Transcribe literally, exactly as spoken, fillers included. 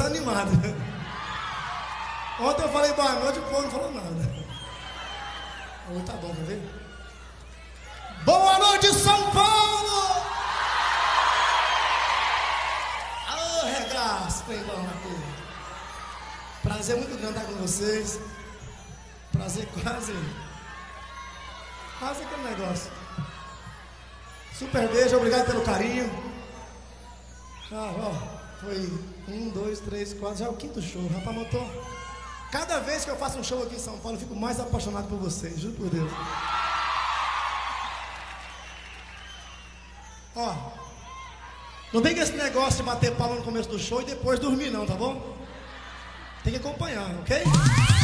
tá animado. Ontem eu falei boa noite, o povo não falou nada. Hoje tá bom, quer ver? Boa noite, São Paulo! Alô, regaço, bem bom aqui. Prazer muito grande estar com vocês. Prazer quase. Quase aquele negócio. Super beijo, obrigado pelo carinho. Ah, ó, foi um, dois, três, quatro, já é o quinto show, rapaz, notou? Cada vez que eu faço um show aqui em São Paulo, eu fico mais apaixonado por vocês, juro por Deus. Ó, não vem com esse negócio de bater palma no começo do show e depois dormir não, tá bom? Tem que acompanhar, ok?